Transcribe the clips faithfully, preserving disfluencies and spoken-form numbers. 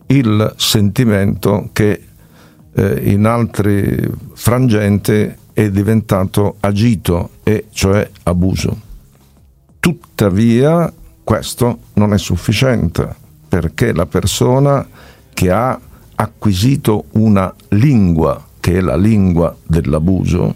il sentimento che eh, in altri frangenti è diventato agito, e cioè abuso. Tuttavia questo non è sufficiente, perché la persona che ha acquisito una lingua, che è la lingua dell'abuso,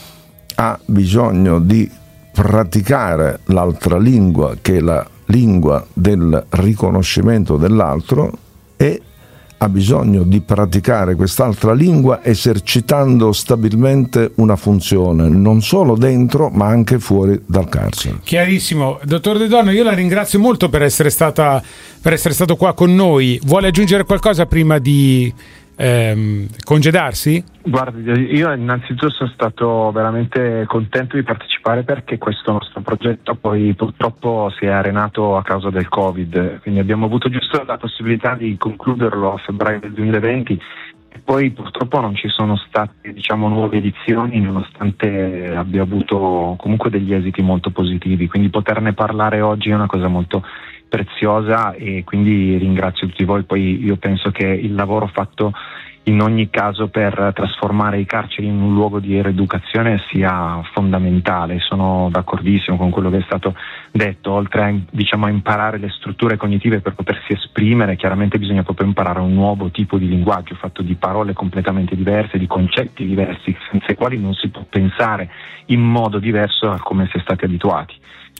ha bisogno di praticare l'altra lingua, che è la lingua del riconoscimento dell'altro, e ha bisogno di praticare quest'altra lingua esercitando stabilmente una funzione, non solo dentro ma anche fuori dal carcere. Chiarissimo. Dottor De Donno, io la ringrazio molto per essere stata per essere stato qua con noi. Vuole aggiungere qualcosa prima di ehm, congedarsi? Guardi, io innanzitutto sono stato veramente contento di partecipare, perché questo nostro progetto poi purtroppo si è arenato a causa del Covid, quindi abbiamo avuto giusto la possibilità di concluderlo a febbraio del duemilaventi e poi purtroppo non ci sono state, diciamo, nuove edizioni, nonostante abbia avuto comunque degli esiti molto positivi, quindi poterne parlare oggi è una cosa molto preziosa e quindi ringrazio tutti voi. Poi io penso che il lavoro fatto in ogni caso per trasformare i carceri in un luogo di rieducazione sia fondamentale. Sono d'accordissimo con quello che è stato detto. Oltre a, diciamo, a imparare le strutture cognitive per potersi esprimere, chiaramente bisogna proprio imparare un nuovo tipo di linguaggio fatto di parole completamente diverse, di concetti diversi, senza i quali non si può pensare in modo diverso a come si è stati abituati.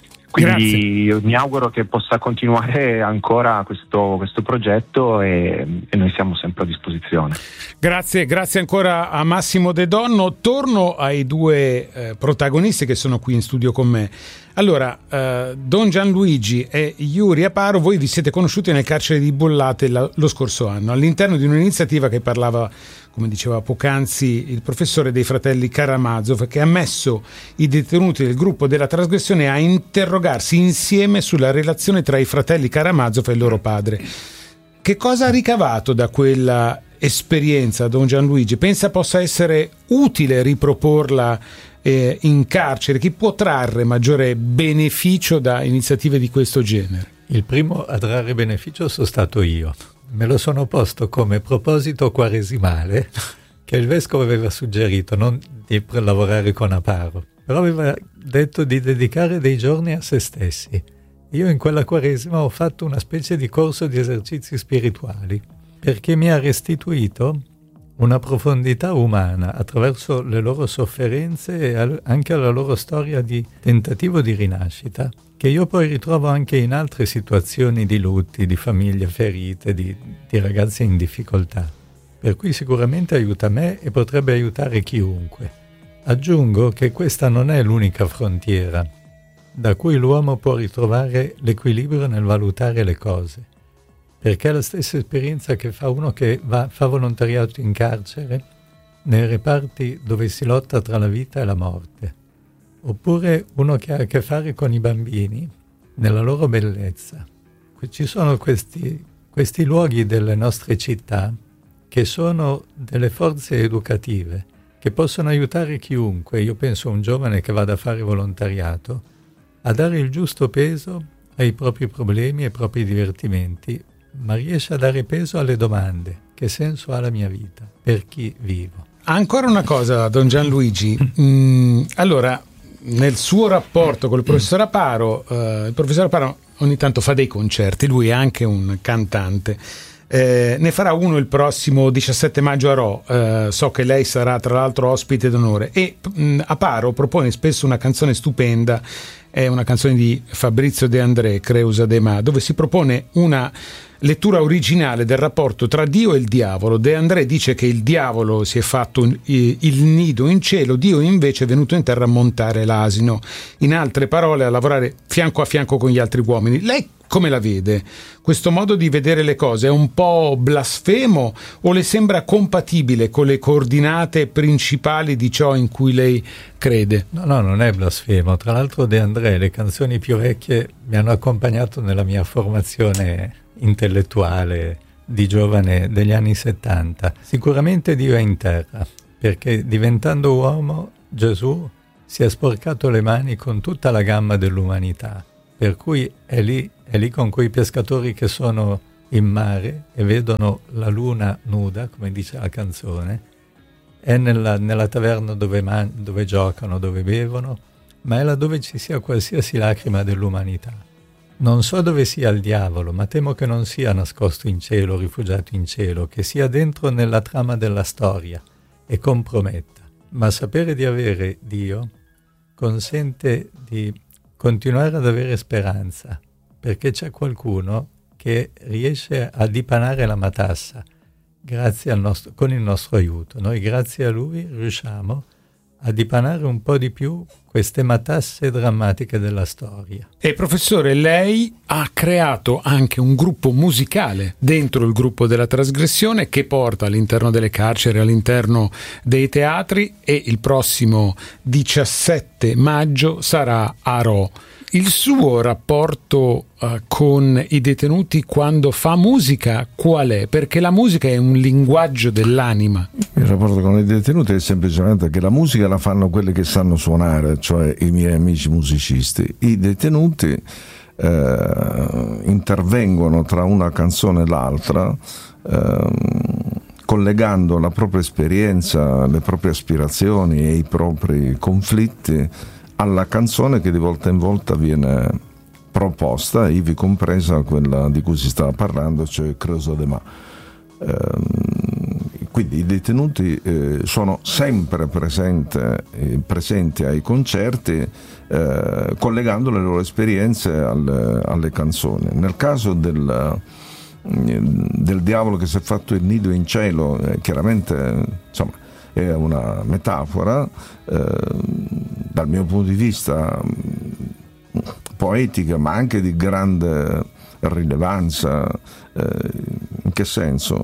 Quindi Grazie. Mi auguro che possa continuare ancora questo, questo progetto e, e noi siamo sempre a disposizione. Grazie, grazie ancora a Massimo De Donno. Torno ai due eh, protagonisti che sono qui in studio con me. Allora, eh, Don Gianluigi e Yuri Aparo, voi vi siete conosciuti nel carcere di Bollate la, lo scorso anno, all'interno di un'iniziativa che parlava, come diceva poc'anzi il professore, dei fratelli Karamazov, che ha messo i detenuti del gruppo della trasgressione a interrogarsi insieme sulla relazione tra i fratelli Karamazov e il loro padre. Che cosa ha ricavato da quella esperienza, Don Gianluigi? Pensa possa essere utile riproporla eh, in carcere? Chi può trarre maggiore beneficio da iniziative di questo genere? Il primo a trarre beneficio sono stato io. Me lo sono posto come proposito quaresimale che il vescovo aveva suggerito, non di lavorare con Aparo, però aveva detto di dedicare dei giorni a se stessi. Io in quella quaresima ho fatto una specie di corso di esercizi spirituali, perché mi ha restituito una profondità umana attraverso le loro sofferenze e anche la loro storia di tentativo di rinascita, che io poi ritrovo anche in altre situazioni di lutti, di famiglie ferite, di, di ragazzi in difficoltà. Per cui sicuramente aiuta me e potrebbe aiutare chiunque. Aggiungo che questa non è l'unica frontiera da cui l'uomo può ritrovare l'equilibrio nel valutare le cose, perché è la stessa esperienza che fa uno che va, fa volontariato in carcere, nei reparti dove si lotta tra la vita e la morte, oppure uno che ha a che fare con i bambini nella loro bellezza. Ci sono questi, questi luoghi delle nostre città che sono delle forze educative che possono aiutare chiunque. Io penso a un giovane che vada a fare volontariato a dare il giusto peso ai propri problemi e ai propri divertimenti, ma riesce a dare peso alle domande: che senso ha la mia vita? Per chi vivo? Ancora una cosa, Don Gianluigi. mm, allora, nel suo rapporto con il professor Aparo, eh, il professor Aparo ogni tanto fa dei concerti, lui è anche un cantante. Eh, ne farà uno il prossimo diciassette maggio a Rho, eh, so che lei sarà tra l'altro ospite d'onore, e mh, Aparo propone spesso una canzone stupenda, è una canzone di Fabrizio De André, Creusa de Ma, dove si propone una lettura originale del rapporto tra Dio e il diavolo. De André dice che il diavolo si è fatto il nido in cielo, Dio invece è venuto in terra a montare l'asino, in altre parole a lavorare fianco a fianco con gli altri uomini. Lei come la vede? Questo modo di vedere le cose è un po' blasfemo o le sembra compatibile con le coordinate principali di ciò in cui lei crede? No, no, non è blasfemo. Tra l'altro De André, le canzoni più vecchie mi hanno accompagnato nella mia formazione intellettuale di giovane degli anni settanta. Sicuramente Dio è in terra, perché diventando uomo Gesù si è sporcato le mani con tutta la gamma dell'umanità, per cui è lì, è lì con quei pescatori che sono in mare e vedono la luna nuda, come dice la canzone, è nella, nella taverna dove, man- dove giocano, dove bevono, ma è là dove ci sia qualsiasi lacrima dell'umanità. Non so dove sia il diavolo, ma temo che non sia nascosto in cielo, rifugiato in cielo, che sia dentro nella trama della storia e comprometta. Ma sapere di avere Dio consente di continuare ad avere speranza, perché c'è qualcuno che riesce a dipanare la matassa grazie al nostro, con il nostro aiuto. Noi grazie a lui riusciamo a dipanare un po' di più queste matasse drammatiche della storia. E professore, lei ha creato anche un gruppo musicale dentro il gruppo della trasgressione che porta all'interno delle carceri, all'interno dei teatri, e il prossimo diciassette maggio sarà a Rho. Il suo rapporto uh, con i detenuti quando fa musica qual è? Perché la musica è un linguaggio dell'anima. Il rapporto con i detenuti è semplicemente che la musica la fanno quelli che sanno suonare, cioè i miei amici musicisti. I detenuti eh, intervengono tra una canzone e l'altra, eh, collegando la propria esperienza, le proprie aspirazioni e i propri conflitti alla canzone che di volta in volta viene proposta, ivi compresa quella di cui si stava parlando, cioè Creuse de Ma. Eh, quindi i detenuti eh, sono sempre presente, eh, presenti ai concerti, eh, collegando le loro esperienze alle, alle canzoni. Nel caso del, del diavolo che si è fatto il nido in cielo, eh, chiaramente insomma è una metafora, eh, dal mio punto di vista poetica, ma anche di grande rilevanza. Eh, in che senso?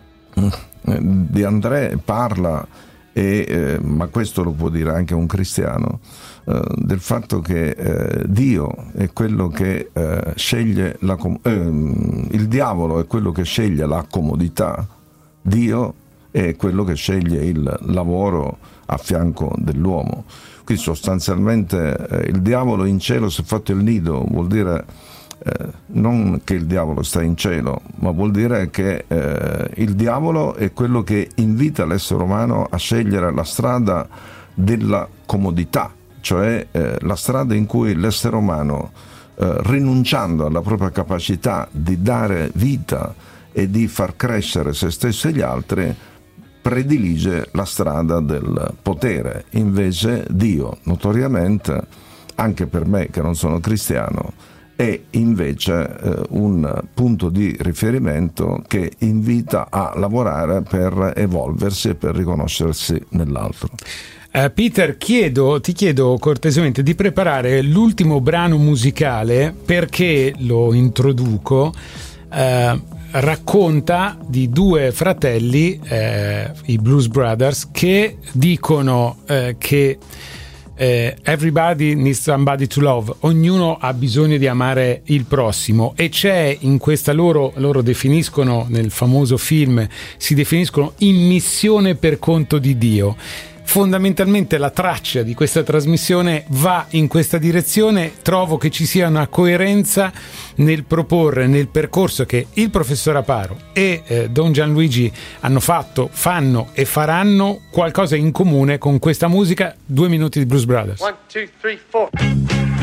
De André parla, e, eh, ma questo lo può dire anche un cristiano, eh, del fatto che eh, Dio è quello che eh, sceglie la com- eh, il diavolo è quello che sceglie la comodità, Dio è quello che sceglie il lavoro a fianco dell'uomo. Quindi sostanzialmente eh, il diavolo in cielo si è fatto il nido, vuol dire eh, non che il diavolo sta in cielo, ma vuol dire che eh, il diavolo è quello che invita l'essere umano a scegliere la strada della comodità, cioè eh, la strada in cui l'essere umano, eh, rinunciando alla propria capacità di dare vita e di far crescere se stesso e gli altri, predilige la strada del potere. Invece Dio, notoriamente, anche per me che non sono cristiano, è invece eh, un punto di riferimento che invita a lavorare per evolversi e per riconoscersi nell'altro. Uh, Peter, chiedo, ti chiedo cortesemente di preparare l'ultimo brano musicale, perché lo introduco. Uh, racconta di due fratelli, eh, i Blues Brothers, che dicono eh, che eh, everybody needs somebody to love, ognuno ha bisogno di amare il prossimo, e c'è in questa loro, loro definiscono nel famoso film, si definiscono in missione per conto di Dio. Fondamentalmente la traccia di questa trasmissione va in questa direzione. Trovo che ci sia una coerenza nel proporre, nel percorso che il professor Aparo e eh, Don Gianluigi hanno fatto, fanno e faranno qualcosa in comune con questa musica. Due minuti di Blues Brothers. One, two, three, four.